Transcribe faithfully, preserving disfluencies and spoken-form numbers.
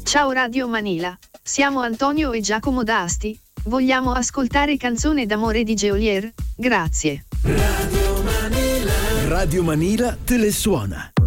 Ciao Radio Manila, siamo Antonio e Giacomo da Asti, vogliamo ascoltare Canzone d'amore di Geolier, grazie. Radio Manila, Radio Manila te le suona.